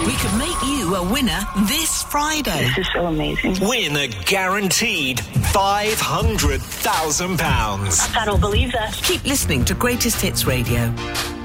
We could make you a winner this Friday. This is so amazing. Win a guaranteed £500,000. I don't believe that. Keep listening to Greatest Hits Radio.